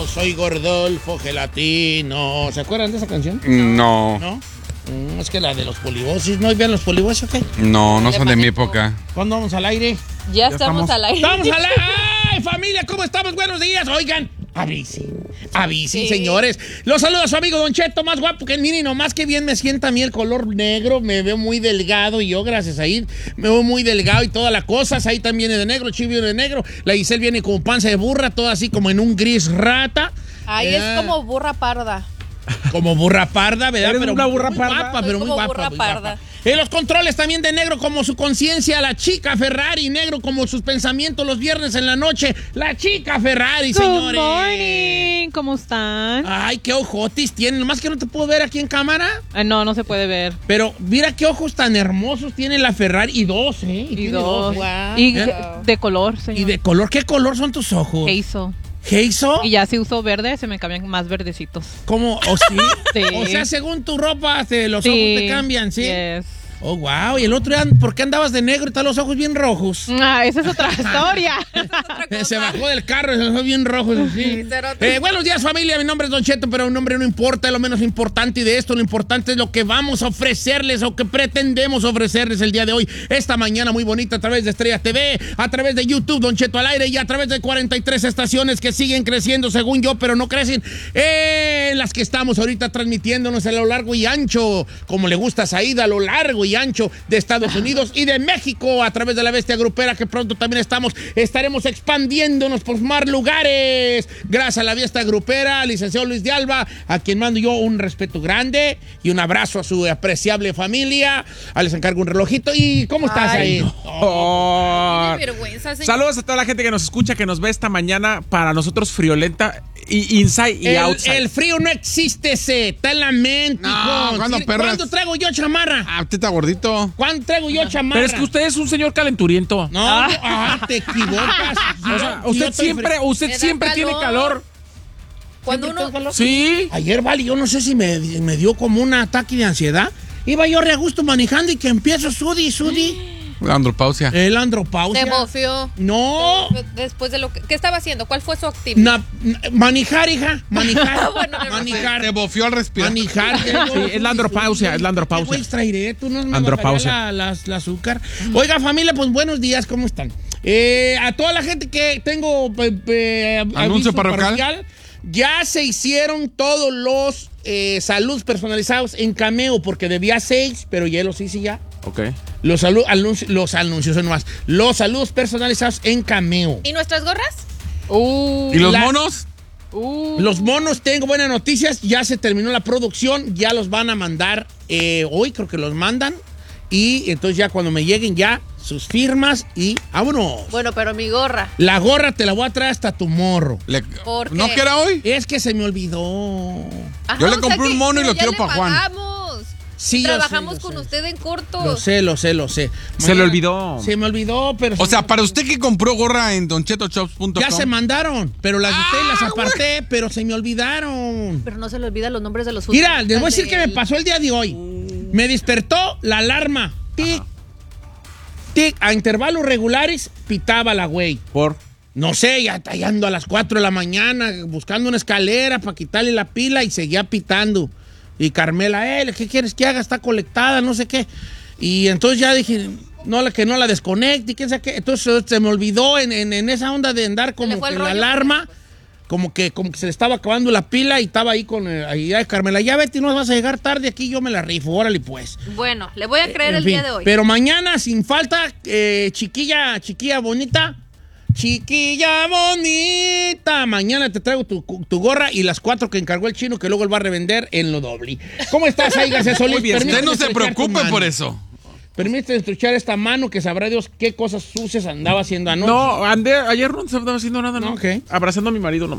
soy Gordolfo Gelatino. ¿Se acuerdan de esa canción? No. ¿No? Es que la de los polivoces. ¿No vean los polivoces o qué? No son de mi época. ¿Cuándo vamos al aire? Ya estamos al aire. ¡Estamos al aire! ¡Ay, familia! ¿Cómo estamos? Buenos días. Oigan, avisen, señores. Los saluda a su amigo Don Cheto, más guapo que el mini. Nomás que bien me sienta a mí el color negro. Me veo muy delgado y yo, gracias a ir, me veo muy delgado y todas las cosas. Ahí también viene de negro, Chivo viene de negro. La Giselle viene como panza de burra, toda así como en un gris rata. Ahí es como burra parda. Como burra parda, ¿verdad? Eres pero una burra muy parda. guapa, pero muy como guapa. burra muy parda. guapa. En los controles también de negro como su conciencia, la chica Ferrari, negro como sus pensamientos los viernes en la noche, la chica Ferrari, señores. Good morning, ¿cómo están? Ay, qué ojotis tienen, nomás que no te puedo ver aquí en cámara. No se puede ver. Pero mira qué ojos tan hermosos tiene la Ferrari, y dos, ¿eh? Y tiene dos. Wow. Y de color, señor. Y de color, ¿qué color son tus ojos? Hazel. ¿Hazel? Y ya si uso verde, se me cambian más verdecitos. ¿Cómo? ¿O sí? Sí. O sea, según tu ropa, los ojos te cambian, ¿sí? Yes. Oh, wow. Y el otro día, ¿por qué andabas de negro y están los ojos bien rojos? Esa es otra historia. Se bajó del carro y se dejó bien rojos. Sí. Buenos días, familia. Mi nombre es Don Cheto, pero un nombre no importa, es lo menos importante. Y de esto, lo importante es lo que vamos a ofrecerles o que pretendemos ofrecerles el día de hoy. Esta mañana muy bonita a través de Estrella TV, a través de YouTube, Don Cheto al aire, y a través de 43 estaciones que siguen creciendo, según yo, pero no crecen. Las que estamos ahorita transmitiéndonos a lo largo y ancho, como le gusta a Saída, a lo largo y ancho de Estados Unidos y de México, a través de la Bestia Grupera, que pronto también estaremos expandiéndonos por más lugares. Gracias a la Bestia Grupera, al licenciado Luis de Alba, a quien mando yo un respeto grande y un abrazo a su apreciable familia. Les encargo un relojito. ¿Y cómo estás ahí? Qué vergüenza, señor. Saludos a toda la gente que nos escucha, que nos ve esta mañana. Para nosotros friolenta, y inside y outside. El frío no existe, está en la mente. No, ¿cuándo, perras? ¿Cuándo traigo yo chamarra? Usted está gordito. ¿Cuándo traigo yo chamarra? Pero es que usted es un señor calenturiento. No, te equivocas. O sea, usted siempre tiene calor. Cuando uno... Sí. Ayer, vale, yo no sé si me dio como un ataque de ansiedad. Iba yo re a gusto manejando y que empiezo sudi. Andropausia. El andropausia. Se bofió. No. Después de lo que... ¿Qué estaba haciendo? ¿Cuál fue su actividad? Manejar, hija. Manejar. Bueno, manejar. Te bofió al respirar. Manejar. Sí, es la andropausia, es la andropausia. ¿Qué voy a extraer? Tú no me Andropausia. la azúcar. Oiga, familia, pues buenos días, ¿cómo están? A toda la gente que tengo anuncio parroquial. Ya se hicieron todos los saludos personalizados en Cameo, porque debía 6, pero ya los hice ya. Ok. Los anuncios son más. Los saludos personalizados en Cameo. ¿Y nuestras gorras? ¿Y los monos? Los monos, tengo buenas noticias. Ya se terminó la producción. Ya los van a mandar hoy, creo que los mandan. Y entonces ya cuando me lleguen ya sus firmas y vámonos. Bueno, pero mi gorra. La gorra te la voy a traer hasta tu morro. ¿Por qué? ¿No que era hoy? Es que se me olvidó. Ajá, Yo le compré un mono y lo quiero para Juan. Pagamos. Sí, Trabajamos con usted en corto. Lo sé. Se le olvidó. Se me olvidó, pero... O sea, para usted que compró gorra en donchetochops.com. Ya se mandaron, pero las de ustedes las aparté, pero se me olvidaron. Pero no se le olvidan los nombres de los Mira, les voy a decir que me pasó el día de hoy. Me despertó la alarma. Tic, tic, a intervalos regulares pitaba la güey. ¿Por? No sé, ya ando a las 4 de la mañana buscando una escalera para quitarle la pila y seguía pitando. Y Carmela, ¿qué quieres que haga? Está colectada, no sé qué. Y entonces ya dije, que no la desconecte, quién sabe qué. Entonces se me olvidó en esa onda de andar como que la alarma, como que se le estaba acabando la pila y estaba ahí con Carmela. Ya vete, no vas a llegar tarde, aquí yo me la rifo, órale pues. Bueno, le voy a creer el día de hoy. Pero mañana, sin falta, chiquilla bonita. Chiquilla bonita, mañana te traigo tu gorra y las 4 que encargó el chino, que luego él va a revender en lo doble. ¿Cómo estás ahí, García Solís? Muy bien, usted no se preocupe por eso. Permíteme estruchar esta mano que sabrá Dios qué cosas sucias andaba haciendo anoche. No, ayer no se andaba haciendo nada, ¿no? Okay. Abrazando a mi marido, no.